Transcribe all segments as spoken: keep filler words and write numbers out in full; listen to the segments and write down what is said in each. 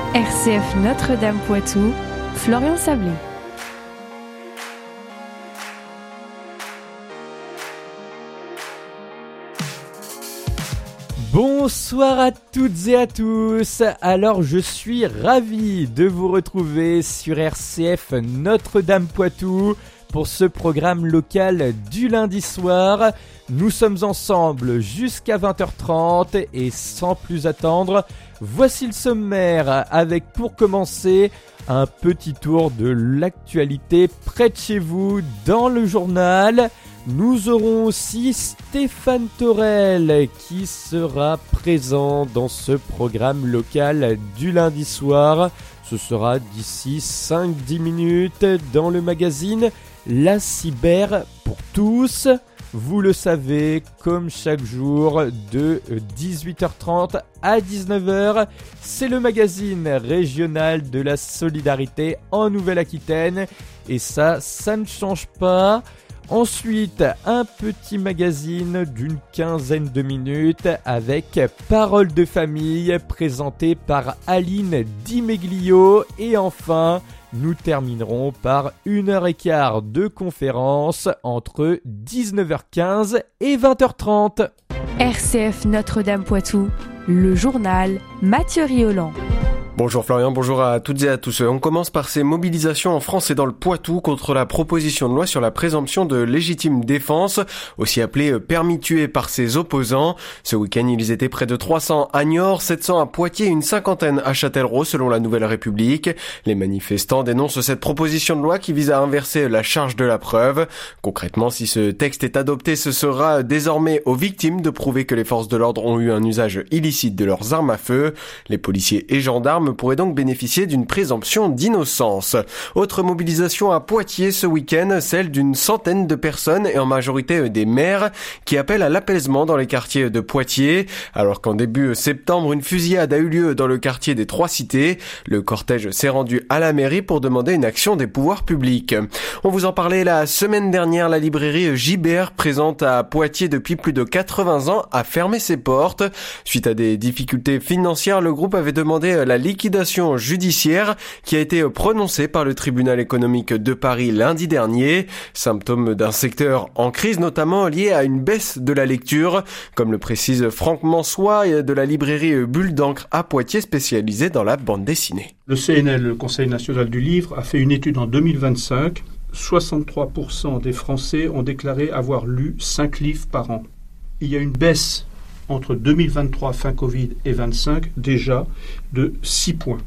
R C F Notre-Dame Poitou, Florian Sablé. Bonsoir à toutes et à tous. Alors je suis ravi de vous retrouver sur R C F Notre-Dame Poitou pour ce programme local du lundi soir. Nous sommes ensemble jusqu'à vingt heures trente et sans plus attendre, voici le sommaire avec pour commencer un petit tour de l'actualité près de chez vous dans le journal. Nous aurons aussi Stéphane Torel qui sera présent dans ce programme local du lundi soir. Ce sera d'ici cinq à dix minutes dans le magazine La Cyber pour tous. Vous le savez, comme chaque jour de dix-huit heures trente à dix-neuf heures, c'est le magazine régional de la solidarité en Nouvelle-Aquitaine. Et ça, ça ne change pas. Ensuite, un petit magazine d'une quinzaine de minutes avec Parole de famille présenté par Aline Di Meglio. Et enfin, nous terminerons par une heure quinze de conférence entre dix-neuf heures quinze et vingt heures trente. R C F Notre-Dame Poitou, le journal Mathieu Rioland. Bonjour Florian, bonjour à toutes et à tous. On commence par ces mobilisations en France et dans le Poitou contre la proposition de loi sur la présomption de légitime défense, aussi appelée permis tué par ses opposants. Ce week-end, ils étaient près de trois cents à Niort, sept cents à Poitiers et une cinquantaine à Châtellerault selon la Nouvelle République. Les manifestants dénoncent cette proposition de loi qui vise à inverser la charge de la preuve. Concrètement, si ce texte est adopté, ce sera désormais aux victimes de prouver que les forces de l'ordre ont eu un usage illicite de leurs armes à feu. Les policiers et gendarmes pourrait donc bénéficier d'une présomption d'innocence. Autre mobilisation à Poitiers ce week-end, celle d'une centaine de personnes et en majorité des maires qui appellent à l'apaisement dans les quartiers de Poitiers. Alors qu'en début septembre, une fusillade a eu lieu dans le quartier des Trois Cités. Le cortège s'est rendu à la mairie pour demander une action des pouvoirs publics. On vous en parlait la semaine dernière, la librairie J B R présente à Poitiers depuis plus de quatre-vingts ans a fermé ses portes. Suite à des difficultés financières, le groupe avait demandé la liquidation liquidation judiciaire qui a été prononcée par le tribunal économique de Paris lundi dernier. Symptôme d'un secteur en crise, notamment lié à une baisse de la lecture, comme le précise Franck Mansois de la librairie Bulle d'encre à Poitiers, spécialisée dans la bande dessinée. Le C N L, le Conseil national du livre, a fait une étude en deux mille vingt-cinq. soixante-trois pour cent des Français ont déclaré avoir lu cinq livres par an. Il y a une baisse entre deux mille vingt-trois, fin Covid, et vingt-cinq, déjà, de six points.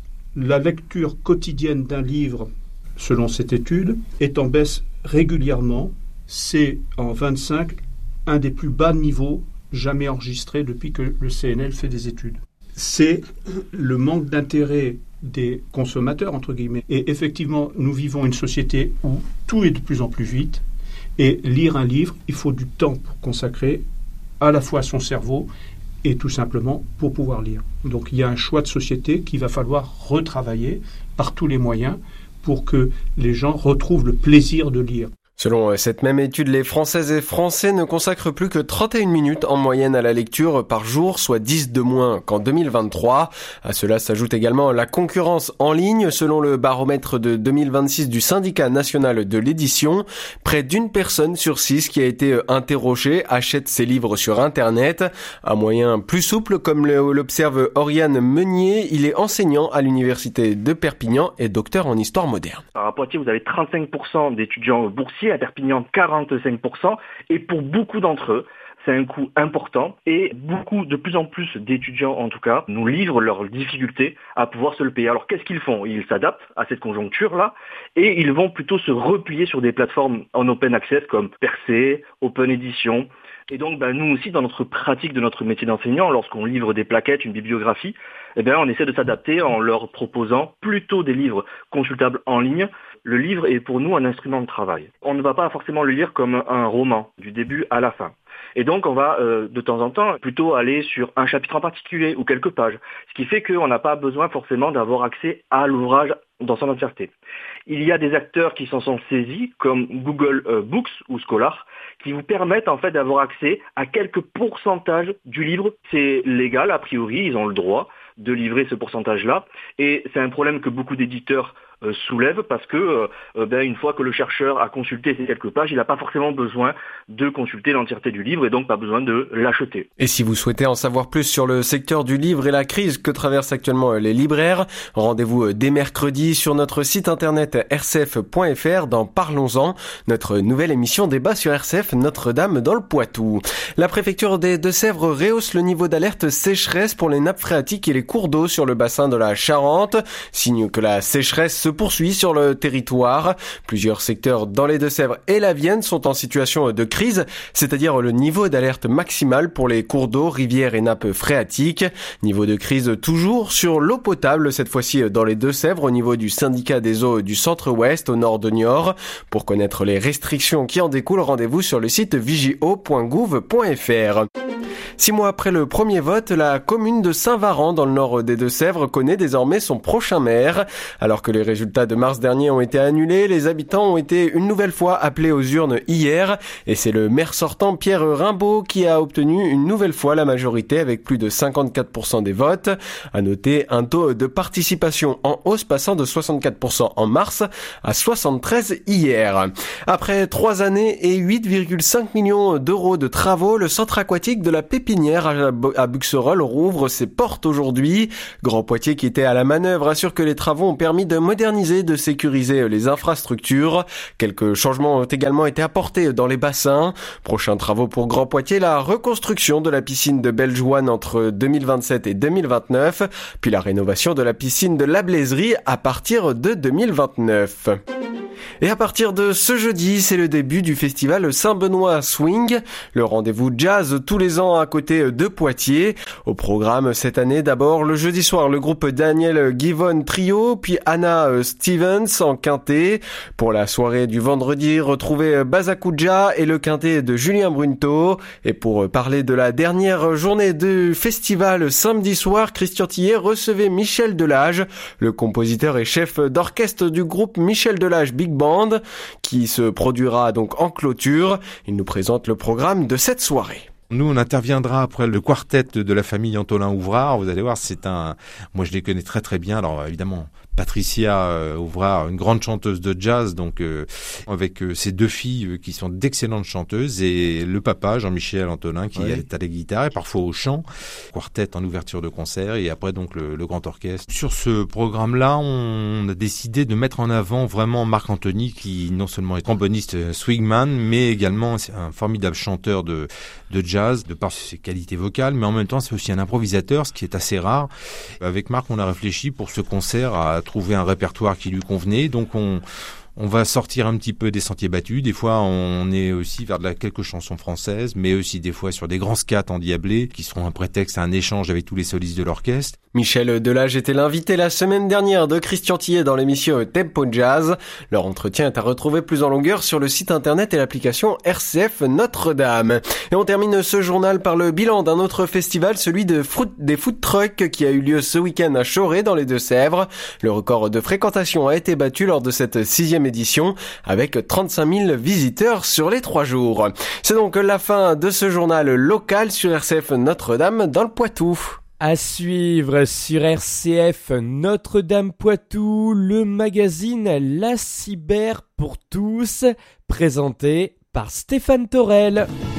La lecture quotidienne d'un livre, selon cette étude, est en baisse régulièrement. C'est, en vingt-cinq, un des plus bas niveaux jamais enregistrés depuis que le C N L fait des études. C'est le manque d'intérêt des consommateurs, entre guillemets. Et effectivement, nous vivons une société où tout est de plus en plus vite. Et lire un livre, il faut du temps pour consacrer à la fois son cerveau et tout simplement pour pouvoir lire. Donc il y a un choix de société qu'il va falloir retravailler par tous les moyens pour que les gens retrouvent le plaisir de lire. Selon cette même étude, les Françaises et Français ne consacrent plus que trente et une minutes en moyenne à la lecture par jour, soit dix de moins qu'en deux mille vingt-trois. À cela s'ajoute également la concurrence en ligne. Selon le baromètre de deux mille vingt-six du syndicat national de l'édition, près d'une personne sur six qui a été interrogée achète ses livres sur Internet. Un moyen plus souple, comme l'observe Oriane Meunier, il est enseignant à l'université de Perpignan et docteur en histoire moderne. À Poitiers, vous avez trente-cinq pour cent d'étudiants boursiers, à Perpignan quarante-cinq pour cent, et pour beaucoup d'entre eux, c'est un coût important et beaucoup, de plus en plus d'étudiants en tout cas, nous livrent leurs difficultés à pouvoir se le payer. Alors qu'est-ce qu'ils font ? Ils s'adaptent à cette conjoncture-là et ils vont plutôt se replier sur des plateformes en open access comme Percé, Open Edition. Et donc ben, nous aussi, dans notre pratique de notre métier d'enseignant, lorsqu'on livre des plaquettes, une bibliographie, eh bien, on essaie de s'adapter en leur proposant plutôt des livres consultables en ligne. Le livre est pour nous un instrument de travail. On ne va pas forcément le lire comme un roman, du début à la fin. Et donc on va euh, de temps en temps plutôt aller sur un chapitre en particulier ou quelques pages, ce qui fait qu'on n'a pas besoin forcément d'avoir accès à l'ouvrage dans son entièreté. Il y a des acteurs qui s'en sont saisis, comme Google euh, Books ou Scholar, qui vous permettent en fait d'avoir accès à quelques pourcentages du livre. C'est légal a priori, ils ont le droit de livrer ce pourcentage-là. Et c'est un problème que beaucoup d'éditeurs euh, soulèvent parce que euh, ben, une fois que le chercheur a consulté ces quelques pages, il n'a pas forcément besoin de consulter l'entièreté du livre et donc pas besoin de l'acheter. Et si vous souhaitez en savoir plus sur le secteur du livre et la crise que traversent actuellement les libraires, rendez-vous dès mercredi sur notre site internet r c f point f r dans Parlons-en, notre nouvelle émission débat sur R C F Notre-Dame dans le Poitou. La préfecture des Deux-Sèvres rehausse le niveau d'alerte sécheresse pour les nappes phréatiques et les cours d'eau sur le bassin de la Charente, signe que la sécheresse se poursuit sur le territoire. Plusieurs secteurs dans les Deux-Sèvres et la Vienne sont en situation de crise, c'est-à-dire le niveau d'alerte maximal pour les cours d'eau, rivières et nappes phréatiques. Niveau de crise toujours sur l'eau potable, cette fois-ci dans les Deux-Sèvres au niveau du syndicat des eaux du centre-ouest au nord de Niort. Pour connaître les restrictions qui en découlent, rendez-vous sur le site vigio point gouv point f r. Six mois après le premier vote, la commune de Saint-Varan, dans le nord des Deux-Sèvres, connaît désormais son prochain maire. Alors que les résultats de mars dernier ont été annulés, les habitants ont été une nouvelle fois appelés aux urnes hier. Et c'est le maire sortant, Pierre Rimbaud, qui a obtenu une nouvelle fois la majorité avec plus de cinquante-quatre pour cent des votes. À noter un taux de participation en hausse passant de soixante-quatre pour cent en mars à soixante-treize hier. Après trois années et huit virgule cinq millions d'euros de travaux, le centre aquatique de la Pépinière à Buxerolles rouvre ses portes aujourd'hui. Grand Poitiers, qui était à la manœuvre, assure que les travaux ont permis de moderniser, de sécuriser les infrastructures. Quelques changements ont également été apportés dans les bassins. Prochains travaux pour Grand Poitiers, la reconstruction de la piscine de Bellejoine entre deux mille vingt-sept et deux mille vingt-neuf, puis la rénovation de la piscine de la Blaiserie à partir de deux mille vingt-neuf. Et à partir de ce jeudi, c'est le début du festival Saint-Benoît Swing, le rendez-vous jazz tous les ans à côté de Poitiers. Au programme cette année, d'abord le jeudi soir, le groupe Daniel Givon Trio, puis Anna Stevens en quintet. Pour la soirée du vendredi, retrouvez Bazakuja et le quintet de Julien Brunto. Et pour parler de la dernière journée du festival samedi soir, Christian Tillet recevait Michel Delage, le compositeur et chef d'orchestre du groupe Michel Delage Big Band, qui se produira donc en clôture. Il nous présente le programme de cette soirée. Nous, on interviendra après le quartet de la famille Antolin-Ouvrard. Vous allez voir, c'est un... Moi, je les connais très très bien. Alors, évidemment, Patricia euh, Ouvrard, une grande chanteuse de jazz, donc euh, avec euh, ses deux filles euh, qui sont d'excellentes chanteuses, et le papa, Jean-Michel Antolin, qui oui. est à la guitare et parfois au chant. Quartet en ouverture de concert, et après donc le, le grand orchestre. Sur ce programme-là, on a décidé de mettre en avant vraiment Marc Anthony, qui non seulement est tromboniste swingman, mais également un formidable chanteur de, de jazz, de par ses qualités vocales, mais en même temps c'est aussi un improvisateur, ce qui est assez rare. Avec Marc, on a réfléchi pour ce concert à trouver un répertoire qui lui convenait, donc on On va sortir un petit peu des sentiers battus. Des fois, on est aussi vers de la, quelques chansons françaises, mais aussi des fois sur des grands scats endiablés qui seront un prétexte à un échange avec tous les solistes de l'orchestre. Michel Delage était l'invité la semaine dernière de Christian Tillet dans l'émission Tempo Jazz. Leur entretien est à retrouver plus en longueur sur le site internet et l'application R C F Notre-Dame. Et on termine ce journal par le bilan d'un autre festival, celui de fruit, des food trucks qui a eu lieu ce week-end à Choré dans les Deux-Sèvres. Le record de fréquentation a été battu lors de cette sixième édition avec trente-cinq mille visiteurs sur les trois jours. C'est donc la fin de ce journal local sur R C F Notre-Dame dans le Poitou. À suivre sur R C F Notre-Dame Poitou, le magazine La Cyber pour tous, présenté par Stéphane Torel.